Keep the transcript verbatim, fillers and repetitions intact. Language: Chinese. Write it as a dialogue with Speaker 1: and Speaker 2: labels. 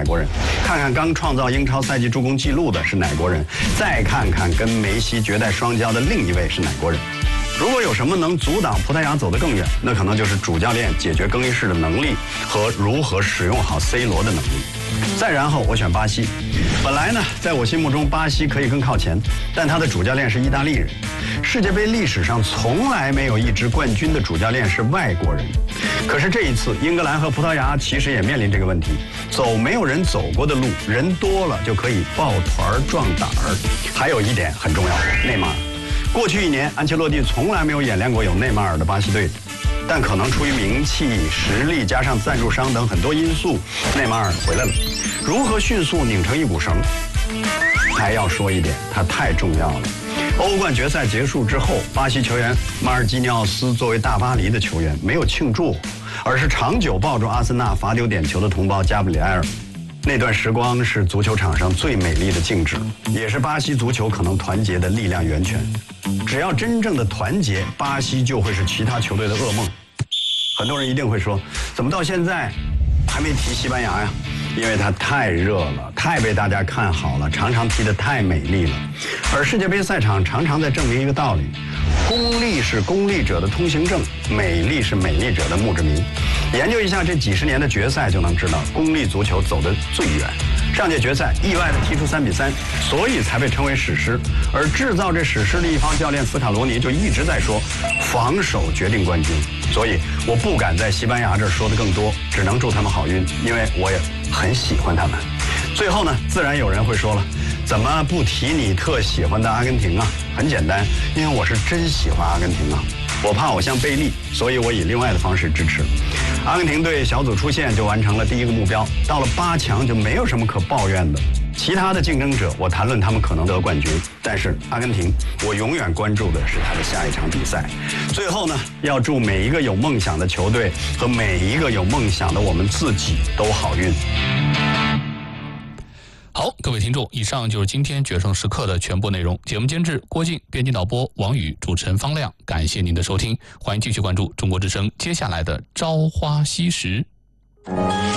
Speaker 1: 哪国人？看看刚创造英超赛季助攻纪录的是哪国人？再看看跟梅西绝代双骄的另一位是哪国人？如果有什么能阻挡葡萄牙走得更远，那可能就是主教练解决更衣室的能力和如何使用好 C 罗的能力。再然后我选巴西。本来呢，在我心目中巴西可以更靠前，但他的主教练是意大利人。世界杯历史上从来没有一支冠军的主教练是外国人。可是这一次，英格兰和葡萄牙其实也面临这个问题，走没有人走过的路，人多了就可以抱团壮胆儿。还有一点很重要，内马尔。过去一年，安切洛蒂从来没有演练过有内马尔的巴西队，但可能出于名气、实力加上赞助商等很多因素，内马尔回来了。如何迅速拧成一股绳？还要说一点，他太重要了。欧冠决赛结束之后，巴西球员马尔基尼奥斯作为大巴黎的球员没有庆祝，而是长久抱住阿森纳罚丢点球的同胞加布里埃尔。那段时光是足球场上最美丽的静止，也是巴西足球可能团结的力量源泉。只要真正的团结，巴西就会是其他球队的噩梦。很多人一定会说，怎么到现在还没提西班牙呀？因为它太热了，太被大家看好了，常常踢得太美丽了。而世界杯赛场常常在证明一个道理：功利是功利者的通行证，美丽是美丽者的墓志铭。研究一下这几十年的决赛，就能知道功利足球走得最远。上届决赛意外地踢出三比三，所以才被称为史诗。而制造这史诗的一方教练斯卡罗尼就一直在说，防守决定冠军。所以我不敢在西班牙这儿说的更多，只能祝他们好运，因为我也很喜欢他们。最后呢，自然有人会说了，怎么不提你特喜欢的阿根廷啊？很简单，因为我是真喜欢阿根廷啊。我怕我像贝利，所以我以另外的方式支持。阿根廷队小组出线就完成了第一个目标，到了八强就没有什么可抱怨的。其他的竞争者，我谈论他们可能得冠军，但是阿根廷，我永远关注的是他的下一场比赛。最后呢，要祝每一个有梦想的球队和每一个有梦想的我们自己都好运。
Speaker 2: 好，各位听众，以上就是今天决胜时刻的全部内容。节目监制郭靖，编辑导播王宇，主持人方亮。感谢您的收听，欢迎继续关注中国之声接下来的朝花夕拾。